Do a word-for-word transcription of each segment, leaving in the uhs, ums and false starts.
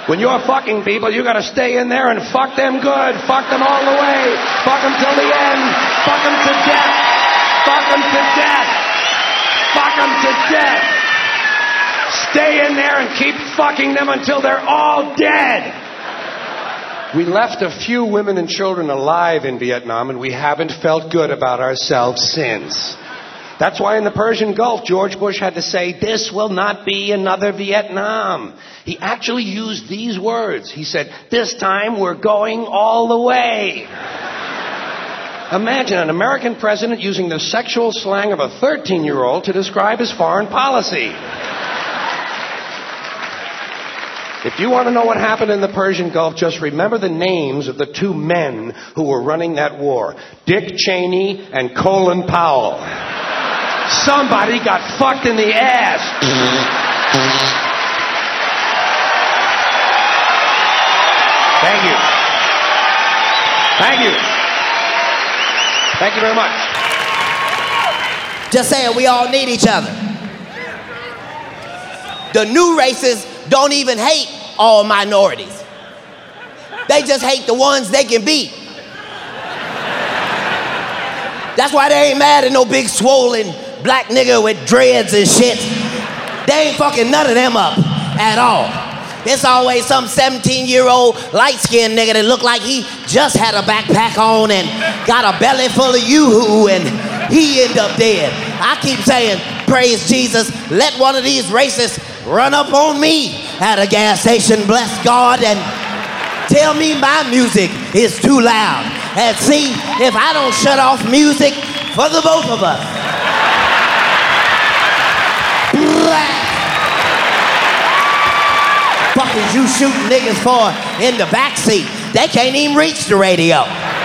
When you're fucking people, you gotta stay in there and fuck them good. Fuck them all the way. Fuck them till the end. Fuck them to death. Fuck them to death. Fuck them to death. Stay in there and keep fucking them until they're all dead. We left a few women and children alive in Vietnam, and we haven't felt good about ourselves since. That's why in the Persian Gulf, George Bush had to say, this will not be another Vietnam. He actually used these words. He said, this time we're going all the way. Imagine an American president using the sexual slang of a thirteen-year-old to describe his foreign policy. If you want to know what happened in the Persian Gulf, just remember the names of the two men who were running that war. Dick Cheney and Colin Powell. Somebody got fucked in the ass. Thank you. Thank you. Thank you very much. Just saying, we all need each other. The new races don't even hate all minorities. They just hate the ones they can beat. That's why they ain't mad at no big swollen black nigga with dreads and shit. They ain't fucking none of them up at all. It's always some seventeen-year-old light-skinned nigga that look like he just had a backpack on and got a belly full of yoo-hoo and he end up dead. I keep saying, praise Jesus, let one of these racists run up on me at a gas station, bless God, and tell me my music is too loud. And see, if I don't shut off music for the both of us. Fuck is you shooting niggas for in the backseat? They can't even reach the radio.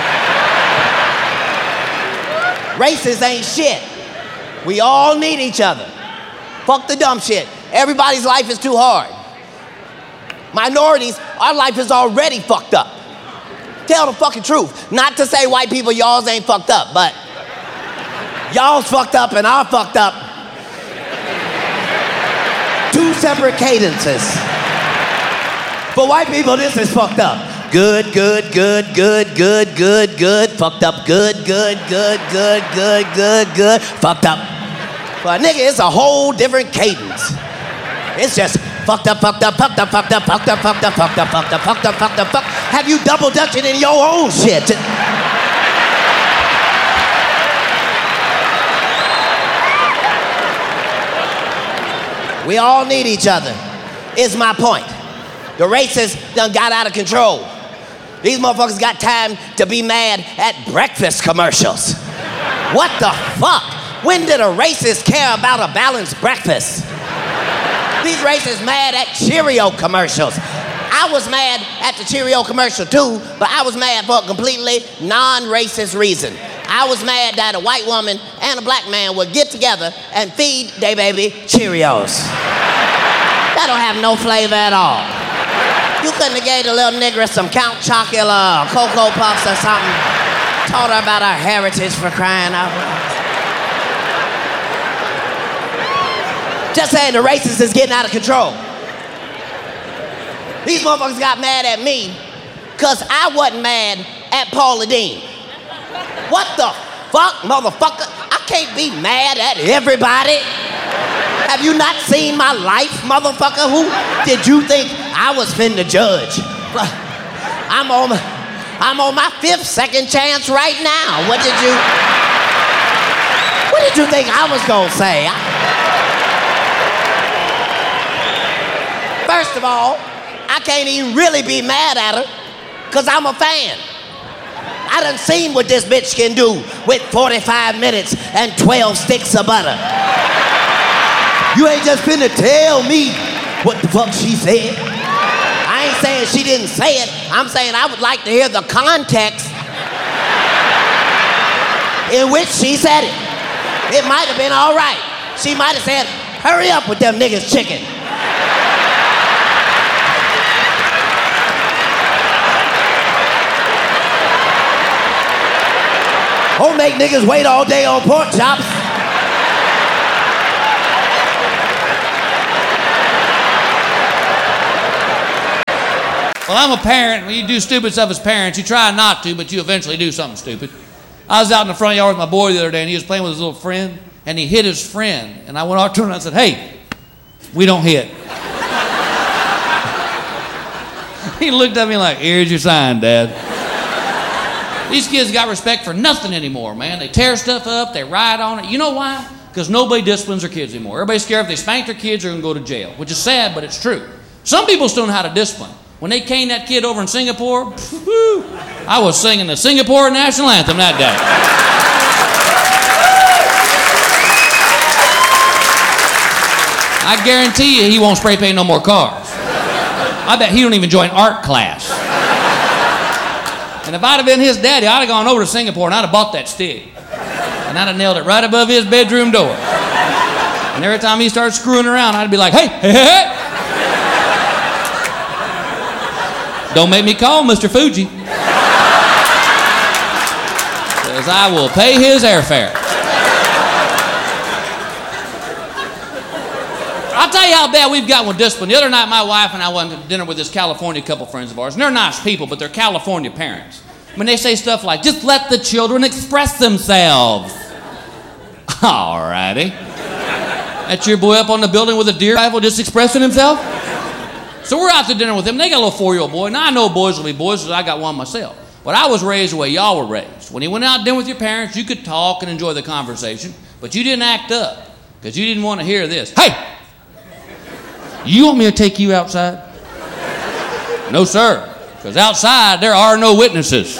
Racists ain't shit. We all need each other. Fuck the dumb shit. Everybody's life is too hard. Minorities, our life is already fucked up. Tell the fucking truth. Not to say white people, y'all's ain't fucked up, but y'all's fucked up and our fucked up. Two separate cadences. For white people, this is fucked up. Good, good, good, good, good, good, good. Fucked up. Good, good, good, good, good, good, good. Fucked up. For a nigga, it's a whole different cadence. It's just fucked up, fucked up, fucked up, fucked up, fucked up, fucked up, fucked up, fucked up, fucked up, fucked up, fucked up. Have you double dutching in your own shit? We all need each other, is my point. The racists done got out of control. These motherfuckers got time to be mad at breakfast commercials. What the fuck? When did a racist care about a balanced breakfast? These racists mad at Cheerio commercials. I was mad at the Cheerio commercial too, but I was mad for a completely non-racist reason. I was mad that a white woman and a black man would get together and feed their baby Cheerios. That don't have no flavor at all. You couldn't have gave the little nigger some Count Chocula or Cocoa Puffs or something. Taught her about our heritage for crying out loud. Just saying the racist is getting out of control. These motherfuckers got mad at me because I wasn't mad at Paula Deen. What the fuck, motherfucker? I can't be mad at everybody. Have you not seen my life, motherfucker? Who did you think I was finna judge? I'm on, I'm on my fifth second chance right now. What did you, what did you think I was gonna say? I, First of all, I can't even really be mad at her because I'm a fan. I done seen what this bitch can do with forty-five minutes and twelve sticks of butter. You ain't just finna tell me what the fuck she said. I ain't saying she didn't say it. I'm saying I would like to hear the context in which she said it. It might have been all right. She might have said, hurry up with them niggas chicken. Don't make niggas wait all day on pork chops. Well, I'm a parent. When you do stupid stuff as parents, you try not to, but you eventually do something stupid. I was out in the front yard with my boy the other day, and he was playing with his little friend, and he hit his friend. And I went out to him and I said, hey, we don't hit. He looked at me like, here's your sign, Dad. These kids got respect for nothing anymore, man. They tear stuff up, they ride on it. You know why? Because nobody disciplines their kids anymore. Everybody's scared if they spank their kids, they're going to go to jail, which is sad, but it's true. Some people still know how to discipline. When they caned that kid over in Singapore, whoo, I was singing the Singapore national anthem that day. I guarantee you he won't spray paint no more cars. I bet he don't even join art class. And if I'd have been his daddy, I'd have gone over to Singapore and I'd have bought that stick. And I'd have nailed it right above his bedroom door. And every time he started screwing around, I'd be like, hey, hey, hey, hey. Don't make me call Mister Fuji. Because I will pay his airfare. I'll tell you how bad we've got with discipline. The other night, my wife and I went to dinner with this California couple friends of ours. And they're nice people, but they're California parents. When they say stuff like, just let the children express themselves. All righty. That's your boy up on the building with a deer rifle just expressing himself? So we're out to dinner with them. They got a little four-year-old boy. Now I know boys will be boys because I got one myself. But I was raised the way y'all were raised. When you went out to dinner with your parents, you could talk and enjoy the conversation, but you didn't act up because you didn't want to hear this. Hey! You want me to take you outside? No, sir. Because outside there are no witnesses.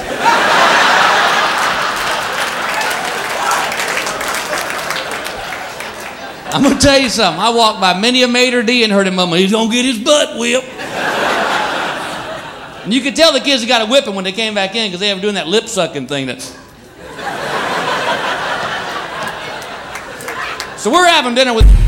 I'm going to tell you something. I walked by many a maitre d' and heard him mama, he's going to get his butt whipped. And you could tell the kids had got a whipping when they came back in because they were doing that lip sucking thing. That... So we're having dinner with...